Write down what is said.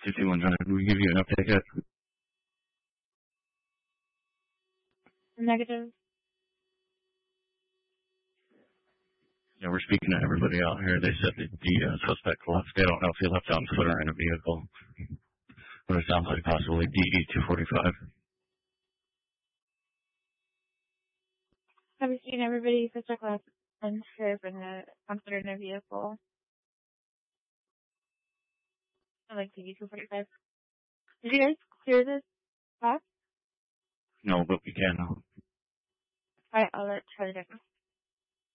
22100, did we give you an update yet? Negative. Yeah, we're speaking to everybody out here. They said that the suspect left. They don't know if he left on foot or in a vehicle. But it sounds like possibly DE-245. Have you seen everybody for class and here in the considered in a vehicle? I like DE-245. Did you guys clear this class? No, but we can. Alright, I'll let Charlie know.